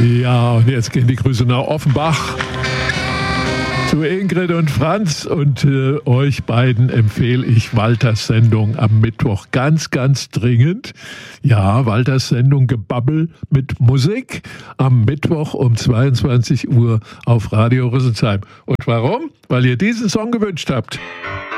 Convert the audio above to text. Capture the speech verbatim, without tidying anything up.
Ja, und jetzt gehen die Grüße nach Offenbach zu Ingrid und Franz, und äh, euch beiden empfehle ich Walters Sendung am Mittwoch ganz, ganz dringend. Ja, Walters Sendung Gebabbel mit Musik am Mittwoch um zweiundzwanzig Uhr auf Radio Rüsselsheim. Und warum? Weil ihr diesen Song gewünscht habt.